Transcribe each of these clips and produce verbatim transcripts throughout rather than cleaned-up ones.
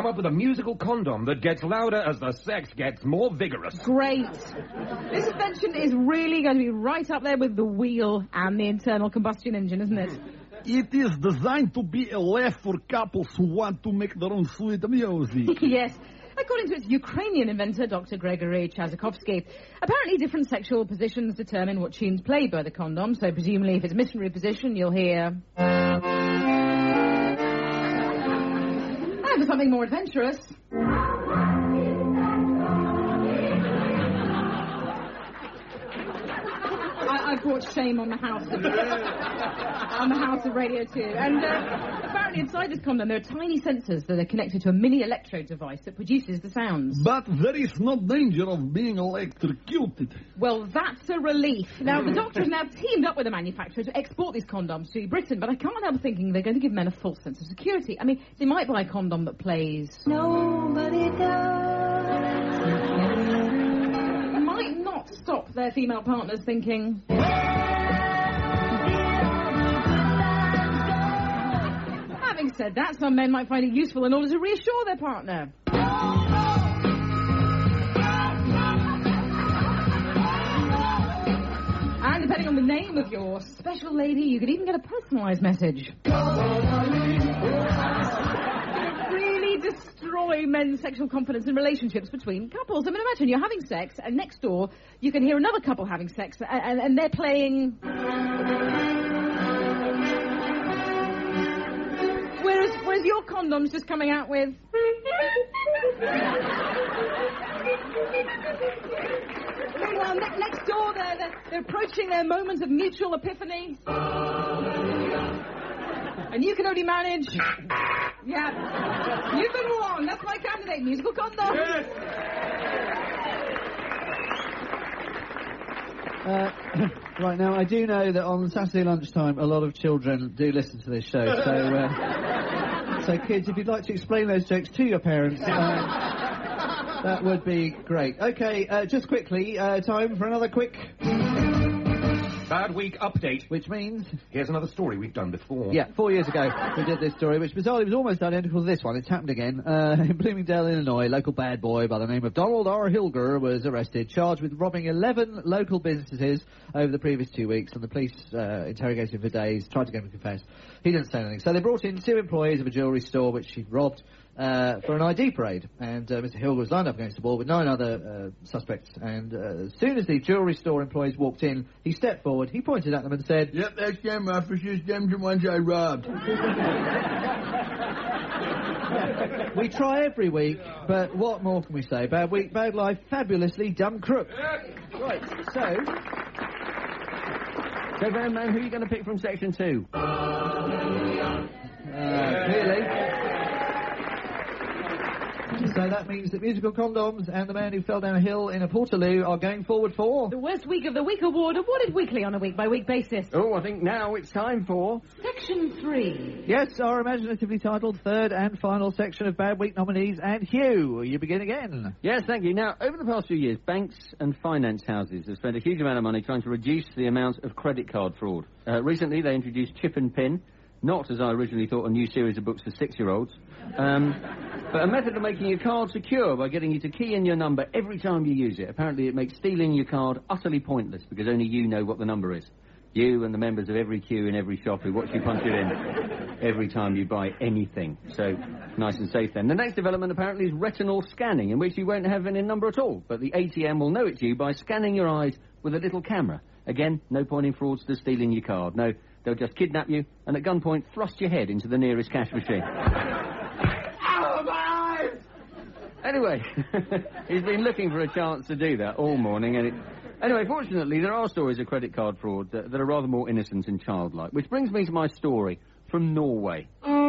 come up with a musical condom that gets louder as the sex gets more vigorous. Great. This invention is really going to be right up there with the wheel and the internal combustion engine, isn't it? It is designed to be a laugh for couples who want to make their own sweet music. Yes. According to its Ukrainian inventor, Doctor Gregory Chazakovsky, apparently different sexual positions determine what tunes played by the condom, so presumably if it's a missionary position, you'll hear... And for something more adventurous... I, I brought shame on the house of, on the house of Radio two. And uh, apparently inside this condom there are tiny sensors that are connected to a mini electrode device that produces the sounds. But there is no danger of being electrocuted. Well, that's a relief. Now, the doctor has now teamed up with a manufacturer to export these condoms to Britain, but I can't help thinking they're going to give men a false sense of security. I mean, they might buy a condom that plays... Nobody does. Might not stop their female partners thinking... Having said that, some men might find it useful in order to reassure their partner. And depending on the name of your special lady, you could even get a personalised message. Really destroy men's sexual confidence in relationships between couples. I mean, imagine you're having sex, and next door you can hear another couple having sex, and, and, and they're playing... Whereas, whereas your condom's just coming out with... Meanwhile, ne- next door, they're, they're, they're approaching their moment of mutual epiphany. And you can only manage... Yeah. You can move on. That's my candidate. Musical condom. Yes. Uh, right, now, I do know that on Saturday lunchtime, a lot of children do listen to this show, so... Uh, so, kids, if you'd like to explain those jokes to your parents... Uh, that would be great. OK, uh, just quickly, uh, time for another quick... Bad Week Update. Which means... Here's another story we've done before. Yeah, four years ago we did this story, which bizarrely was almost identical to this one. It's happened again. Uh, in Bloomingdale, Illinois, a local bad boy by the name of Donald R. Hilger was arrested, charged with robbing eleven local businesses over the previous two weeks, and the police uh, interrogated him for days, tried to get him to confess. He didn't say anything. So they brought in two employees of a jewellery store which he'd robbed, Uh, for an I D parade, and uh, Mister Hilger was lined up against the wall with nine other uh, suspects, and uh, as soon as the jewellery store employees walked in, he stepped forward, he pointed at them and said, "Yep, that's them officers, them the ones I robbed." We try every week, but what more can we say? Bad week, bad life, fabulously dumb crook. Right, so... So, Van Man, who are you going to pick from section two? Uh, clearly... So that means that musical condoms and the man who fell down a hill in a Portaloo are going forward for... The Worst Week of the Week award, awarded weekly on a week-by-week basis. Oh, I think now it's time for... Section three. Yes, our imaginatively titled third and final section of Bad Week nominees. And Hugh, you begin again. Yes, thank you. Now, over the past few years, banks and finance houses have spent a huge amount of money trying to reduce the amount of credit card fraud. Uh, recently, they introduced Chip and Pin. Not, as I originally thought, a new series of books for six-year-olds, um, but a method of making your card secure by getting you to key in your number every time you use it. Apparently it makes stealing your card utterly pointless because only you know what the number is. You and the members of every queue in every shop who watch you punch it in every time you buy anything. So, nice and safe then. The next development apparently is retinal scanning, in which you won't have any number at all, but the A T M will know it's you by scanning your eyes with a little camera. Again, no point in fraudsters stealing your card. No, they'll just kidnap you and at gunpoint thrust your head into the nearest cash machine. Ow, my eyes! Anyway, he's been looking for a chance to do that all morning, and it... Anyway, fortunately, there are stories of credit card fraud that, that are rather more innocent and childlike, which brings me to my story from Norway.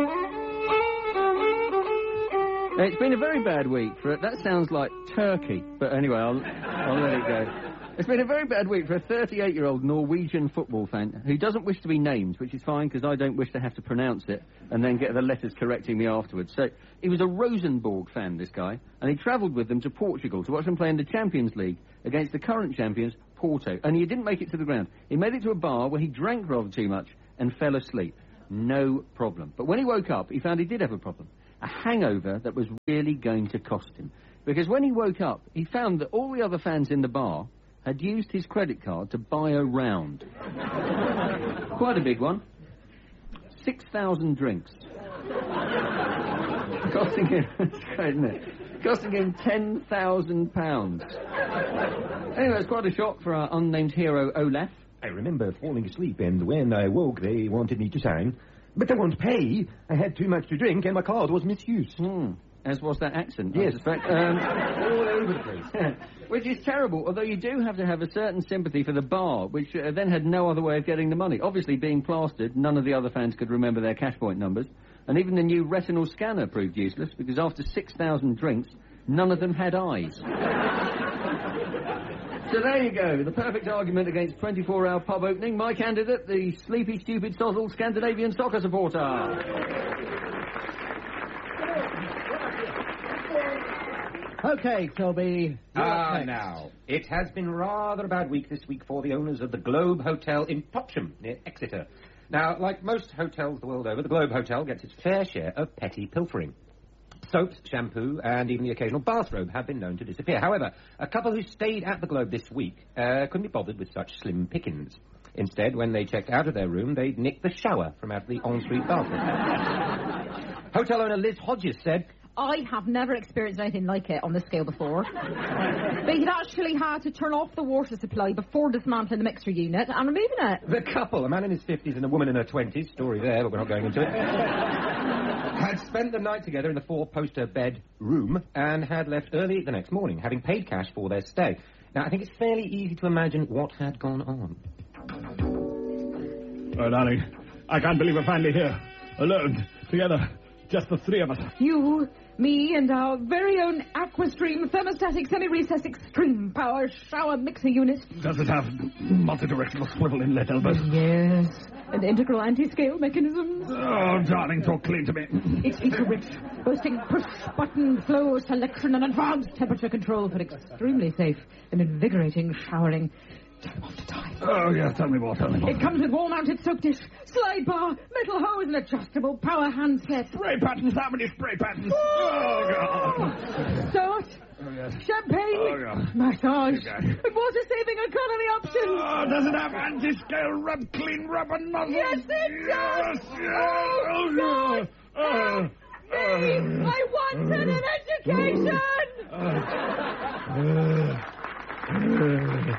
Now, it's been a very bad week for it. That sounds like Turkey, but anyway, I'll, I'll let it go. It's been a very bad week for a thirty-eight-year-old Norwegian football fan who doesn't wish to be named, which is fine because I don't wish to have to pronounce it and then get the letters correcting me afterwards. So he was a Rosenborg fan, this guy, and he travelled with them to Portugal to watch them play in the Champions League against the current champions, Porto. Only he didn't make it to the ground. He made it to a bar where he drank rather too much and fell asleep. No problem. But when he woke up, he found he did have a problem. a hangover that was really going to cost him. Because when he woke up, he found that all the other fans in the bar had used his credit card to buy a round. Quite a big one. Six thousand drinks. Costing him, that's great, isn't it? Costing him ten thousand pounds. Anyway, it's quite a shock for our unnamed hero, Olaf. I remember falling asleep, and when I woke, they wanted me to sign. But I won't pay. I had too much to drink, and my card was misused. Hmm. As was that accent, Yes. I suspect. Um, All over the place. which is terrible, although you do have to have a certain sympathy for the bar, which uh, then had no other way of getting the money. Obviously, being plastered, none of the other fans could remember their cash point numbers. And even the new retinal scanner proved useless, because after six thousand drinks, none of them had eyes. So there you go, the perfect argument against twenty-four hour pub opening. My candidate, the sleepy, stupid, sozzled Scandinavian soccer supporter. OK, Toby. you're up Ah, next. now. It has been rather a bad week this week for the owners of the Globe Hotel in Topsham, near Exeter. Now, like most hotels the world over, the Globe Hotel gets its fair share of petty pilfering. Soaps, shampoo, and even the occasional bathrobe have been known to disappear. However, a couple who stayed at the Globe this week uh, couldn't be bothered with such slim pickings. Instead, when they checked out of their room, they'd nicked the shower from out the ensuite bathroom. Hotel owner Liz Hodges said, I have never experienced anything like it on this scale before. They'd actually had to turn off the water supply before dismantling the mixer unit and removing it. the couple, a man in his fifties and a woman in her twenties, story there, but we're not going into it, had spent the night together in the four-poster bed room and had left early the next morning, having paid cash for their stay. Now, I think it's fairly easy to imagine what had gone on. Oh, darling, I can't believe we're finally here. Alone, together, just the three of us. You, me, and our very own Aquastream thermostatic semi-recessed extreme power shower mixer unit. Does it have multi-directional swivel inlet, Albert? Yes, and integral anti-scale mechanisms. Oh, darling, talk clean to me. It's feature-rich, boasting push-button flow selection and advanced temperature control for extremely safe and invigorating showering time after time. Oh, yes, tell me more, tell me more. It comes with wall-mounted soap dish, slide bar, metal hose, and adjustable power handset. Spray patterns, how many spray patterns? Oh, God. Salt, Oh, yes. champagne, Oh, God. massage, Okay. and water-saving economy options. Oh, does it have anti-scale rub, clean rub and nozzles? Yes, it Yes, does. yes. Oh, God. Oh, Me, I wanted an education.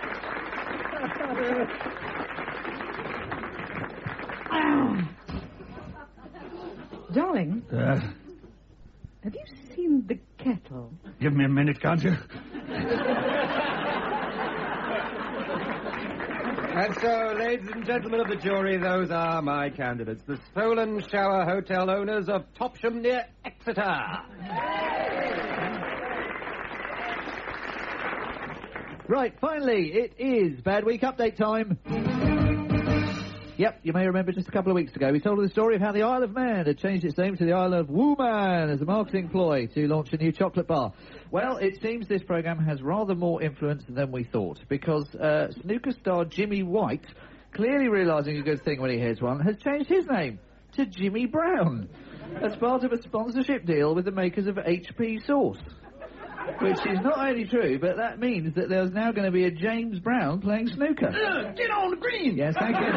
Darling, Yes. have you seen the kettle? Give me a minute, can't you? And so, ladies and gentlemen of the jury, those are my candidates, the Stolen Shower Hotel owners of Topsham near Exeter. Right, finally, it is Bad Week Update time. Yep, you may remember just a couple of weeks ago we told the story of how the Isle of Man had changed its name to the Isle of Wooman as a marketing ploy to launch a new chocolate bar. Well, it seems this programme has rather more influence than we thought, because uh, snooker star Jimmy White, clearly realising a good thing when he hears one, has changed his name to Jimmy Brown as part of a sponsorship deal with the makers of H P Sauce. Which is not only true, but that means that there's now going to be a James Brown playing snooker. Uh, get on the green! Yes, thank you.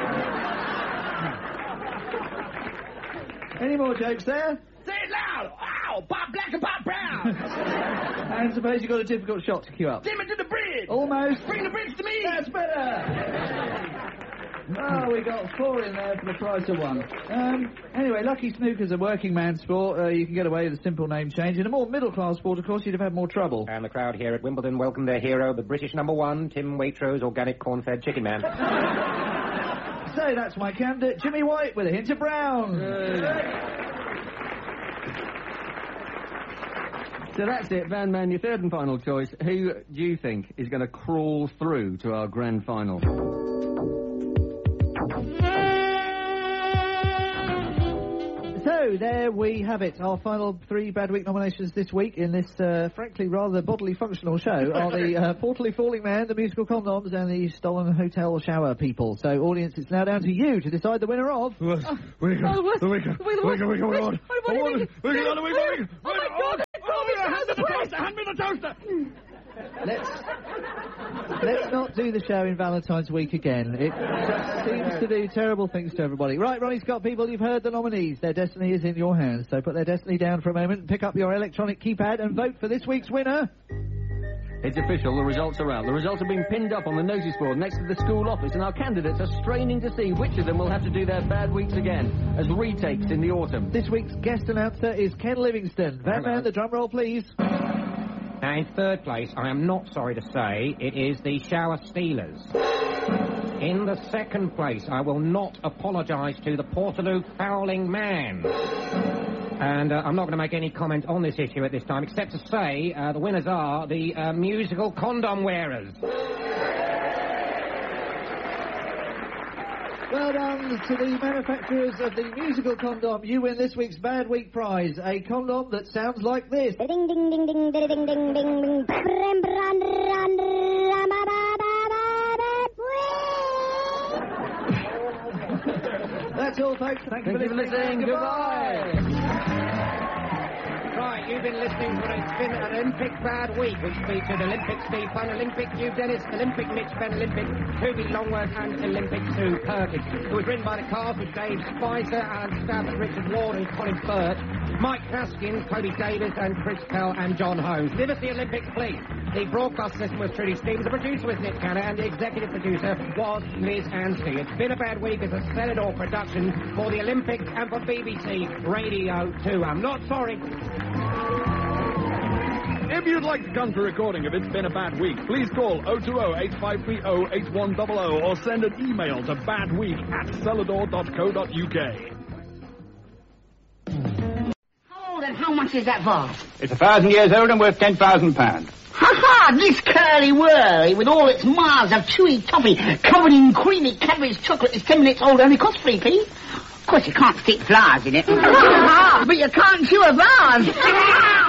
Any more jokes there? Say it loud! Ow! Bob Black and Bob Brown! And suppose you've got a difficult shot to queue up. Take me to the bridge! Almost. Bring the bridge to me! That's better! Oh, we got four in there for the price of one. Um, anyway, Lucky Snooker's a working man sport. Uh, you can get away with a simple name change. In a more middle-class sport, of course, you'd have had more trouble. And the crowd here at Wimbledon welcome their hero, the British number one, Tim Waitrose, organic corn-fed chicken man. So that's my candidate, Jimmy White, with a hint of brown. So that's it, Van Man, your third and final choice. Who do you think is going to crawl through to our grand final? So, there we have it. Our final three Bad Week nominations this week in this, uh, frankly, rather bodily functional show are the uh, Portally Falling Man, the Musical Condoms, and the Stolen Hotel Shower People. So, audience, it's now down to you to decide the winner of... What? Oh, Wake up, what? wake up, Wait, wake up, wake up, wake up. What, what do you mean? Wake up, wake up, wake up. Oh, my God! Oh, hand me the toaster, hand me the toaster. Let's let's not do the show in Valentine's week again. It just seems to do terrible things to everybody. Right, Ronnie Scott, people, you've heard the nominees. Their destiny is in your hands. So put their destiny down for a moment, pick up your electronic keypad and vote for this week's winner. It's official, the results are out. The results have been pinned up on the notice board next to the school office, and our candidates are straining to see which of them will have to do their bad weeks again as retakes in the autumn. This week's guest announcer is Ken Livingston. Van Man, the drum roll, please. Now, in third place, I am not sorry to say, it is the Shower Stealers. In the second place, I will not apologise to the Portaloo Fouling Man. And uh, I'm not going to make any comment on this issue at this time, except to say uh, the winners are the uh, Musical Condom Wearers. Well done to the manufacturers of the Musical Condom. You win this week's Bad Week prize, a condom that sounds like this. Ding ding ding ding ding ding ding ding. Bram, bram, bram, bram, ba, ba, ba, ba, That's all, folks. Thank, Thank you for listening. Goodbye. Right, you've been listening to an Spin Olympic Bad Week, which featured Olympic Steve Funn, Olympic Hugh Dennis, Olympic Mitch Ben, Olympic Toby Longworth, and Olympic Sue Perkins. It was written by the cast with Dave Spicer, Alan Stafford, Richard Ward, and Colin Burt, Mike Haskins, Toby Davis, and Chris Pell, and John Holmes. Give us the Olympic fleet. The broadcast system was Trudy Stevens, the producer was Nick Canner, and the executive producer was Liz Anstey. It's Been a Bad Week as a Selador production for the Olympics and for B B C Radio two. I'm not sorry. If you'd like to come to a recording of It's Been a Bad Week, please call oh two oh, eight five three oh, eight one hundred or send an email to badweek at celador dot co dot uk. How old and how much is that vase? It's a thousand years old and worth ten thousand pounds. Ha ha! This curly whirly with all its miles of chewy toffee covered in creamy Cadbury's chocolate is ten minutes old, only costs three p. Of course, you can't stick flowers in it. But you can't chew a vase.